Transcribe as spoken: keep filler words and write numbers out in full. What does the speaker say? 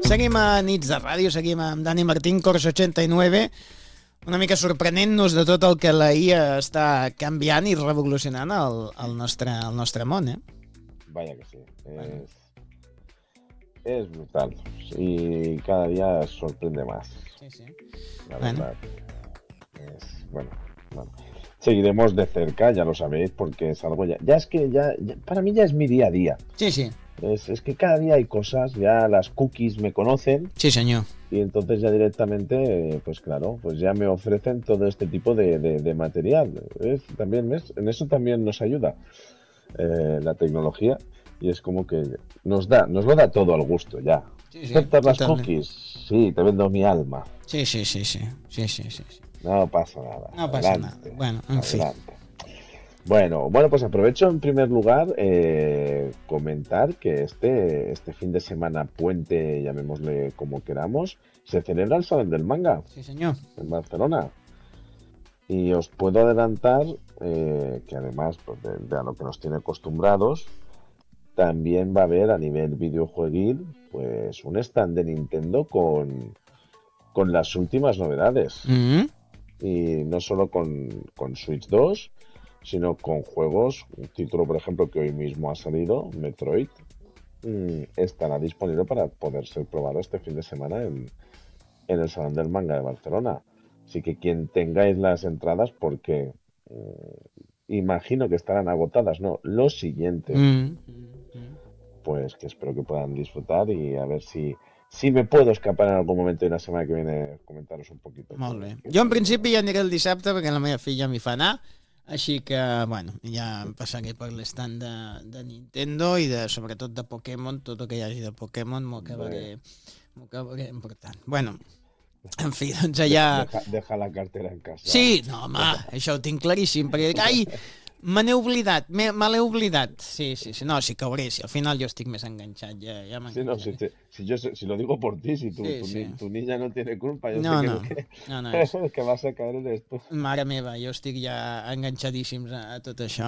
Seguim a Nits de Ràdio, seguim amb Dani Martín, Corsa ochenta y nueve, una mica sorprenent-nos de tot el que la I A està canviant i revolucionant el, el, nostre, el nostre món, eh? Vaya que sí, es, es brutal y cada día sorprende más. Sí, sí. La Bueno. verdad. Es, bueno, bueno. Seguiremos de cerca, ya lo sabéis, porque es algo ya. Ya es que ya, ya para mí ya es mi día a día. Sí, sí. Es, es que cada día hay cosas, ya las cookies me conocen Sí, senyor. y entonces ya directamente, pues claro, pues ya me ofrecen todo este tipo de, de, de material. Es, también es, en eso también nos ayuda eh, la tecnología y es como que nos da, nos lo da todo al gusto ya. Sí, sí, ¿Aceptas las totalment. cookies? Sí, te vendo mi alma. Sí, sí, sí, sí. Sí, sí, sí, sí. No pasa nada. No pasa Adelante, nada. Bueno, en fin. adelante. Bueno, bueno, pues aprovecho en primer lugar eh, comentar que este, este fin de semana puente, llamémosle como queramos, se celebra el Salón del Manga Sí, senyor. en Barcelona. Y os puedo adelantar eh, que además pues, de, de a lo que nos tiene acostumbrados, también va a haber a nivel videojueguil pues un stand de Nintendo con, con las últimas novedades. Mm-hmm. Y no solo con, con Switch dos, sino con juegos, un título por ejemplo que hoy mismo ha salido, Metroid, mmm, estará disponible para poder ser probado este fin de semana en, en el Salón del Manga de Barcelona. Así que quien tengáis las entradas, porque mmm, imagino que estarán agotadas, ¿no? Lo siguiente, Mm-hmm. pues que espero que puedan disfrutar y a ver si... Si me puedo escapar en algun moment i la setmana que viene comentaros un poquito. Molt bé. Jo en principi ja aniré el dissabte perquè la meva filla m'hi fa anar, així que, bueno, ja em passaré per l'estand de, de Nintendo i de, sobretot de Pokémon, tot el que hi hagi de Pokémon m'ho acabaré, m'ho acabaré important. Bueno, en fi, doncs allà... Deja, deja la cartera en casa. Sí, no, home, això ho tinc claríssim, perquè dic, ai, me n'he oblidat, me, me l'he oblidat. Sí, sí, sí, no, sí que hauré, si al final jo estic més enganxat, ja, ja Sí, no, si, m'enganxaré. si, si yo si lo digo por ti, si tu, Sí, tu, sí. ni- tu niña no tiene culpa, yo No, sé que no, el que, no, no, és... el que vas a caer eres tú. Mare meva, jo estic ja enganxadíssims a, a tot això.